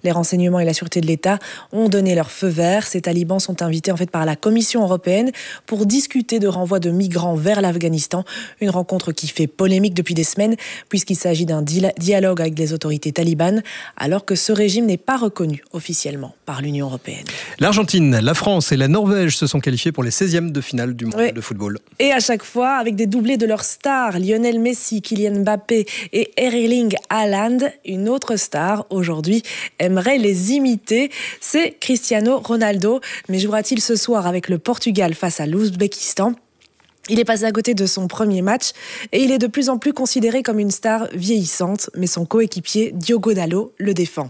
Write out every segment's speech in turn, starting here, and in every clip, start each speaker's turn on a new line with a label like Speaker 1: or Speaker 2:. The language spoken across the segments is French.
Speaker 1: Les renseignements et la sûreté de l'État ont donné leur feu vert. Ces talibans sont invités en fait par la Commission européenne pour discuter de renvoi de migrants vers l'Afghanistan. Une rencontre qui fait polémique depuis des semaines puisqu'il s'agit d'un dialogue avec les autorités talibanes alors que ce régime n'est pas reconnu officiellement par l'Union européenne.
Speaker 2: L'Argentine, la France et la Norvège se sont qualifiés pour les 16e de finale du mondial de football.
Speaker 1: Et à chaque fois, avec des doublés de leurs stars, Lionel Messi, Kylian Mbappé et Erling Haaland, une autre star aujourd'hui aimerait les imiter. C'est Cristiano Ronaldo. Mais jouera-t-il ce soir avec le Portugal face à l'Ouzbékistan ? Il est passé à côté de son premier match et il est de plus en plus considéré comme une star vieillissante, mais son coéquipier Diogo Dalot le défend.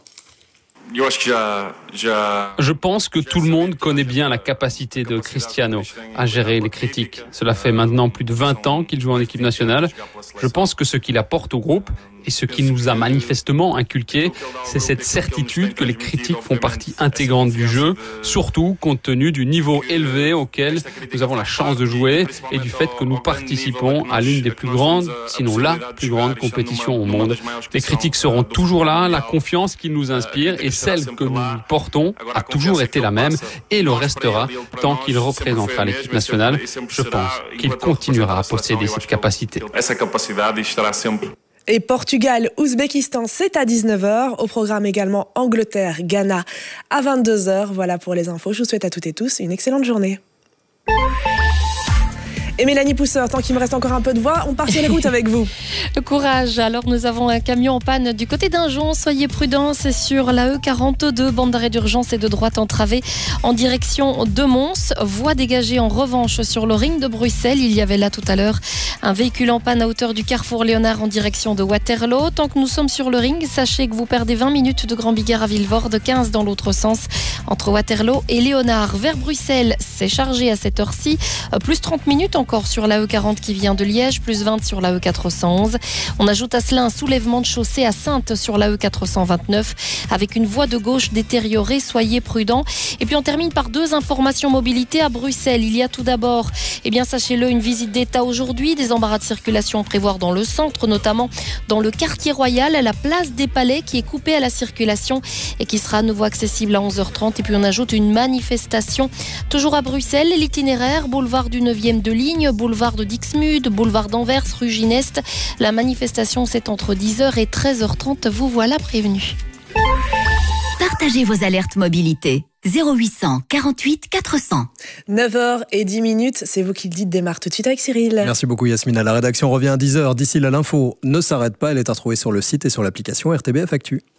Speaker 3: Je pense que tout le monde connaît bien la capacité de Cristiano à gérer les critiques. Cela fait maintenant plus de 20 ans qu'il joue en équipe nationale. Je pense que ce qu'il apporte au groupe et ce qu'il nous a manifestement inculqué, c'est cette certitude que les critiques font partie intégrante du jeu, surtout compte tenu du niveau élevé auquel nous avons la chance de jouer et du fait que nous participons à l'une des plus grandes, sinon la plus grande compétition au monde. Les critiques seront toujours là, la confiance qu'ils nous inspirent et celle que nous portons a toujours été la même et le restera tant qu'il représentera l'équipe nationale. Je pense qu'il continuera à posséder cette capacité.
Speaker 1: Et Portugal, Ouzbékistan, c'est à 19h. Au programme également Angleterre, Ghana à 22h. Voilà pour les infos. Je vous souhaite à toutes et tous une excellente journée. Et Mélanie Pousseur, tant qu'il me reste encore un peu de voix, on part sur les routes avec vous.
Speaker 4: Le courage. Alors nous avons un camion en panne du côté d'Injon. Soyez prudents, c'est sur la E42, bande d'arrêt d'urgence et de droite entravée en direction de Mons. Voie dégagée en revanche sur le ring de Bruxelles. Il y avait là tout à l'heure un véhicule en panne à hauteur du carrefour Léonard en direction de Waterloo. Tant que nous sommes sur le ring, sachez que vous perdez 20 minutes de Grand Bigard à Villevorde, 15 dans l'autre sens entre Waterloo et Léonard. Vers Bruxelles, c'est chargé à cette heure-ci. Plus 30 minutes encore sur la E40 qui vient de Liège, plus 20 sur la E411. On ajoute à cela un soulèvement de chaussée à Saintes sur la E429 avec une voie de gauche détériorée. Soyez prudents. Et puis on termine par 2 informations mobilité à Bruxelles. Il y a tout d'abord, sachez-le, une visite d'État aujourd'hui. Des embarras de circulation à prévoir dans le centre, notamment dans le quartier royal, à la place des Palais qui est coupée à la circulation et qui sera à nouveau accessible à 11h30. Et puis on ajoute une manifestation toujours à Bruxelles. L'itinéraire, boulevard du 9e de ligne, boulevard de Dixmude, boulevard d'Anvers, rue Gineste. La manifestation, c'est entre 10h et 13h30. Vous voilà prévenus.
Speaker 5: Partagez vos alertes mobilité. 0800 48 400.
Speaker 1: 9h10, c'est vous qui le dites, démarre tout de suite avec Cyril.
Speaker 2: Merci beaucoup Yasmina. La rédaction revient à 10h. D'ici là, l'info ne s'arrête pas. Elle est à retrouver sur le site et sur l'application RTBF Actu.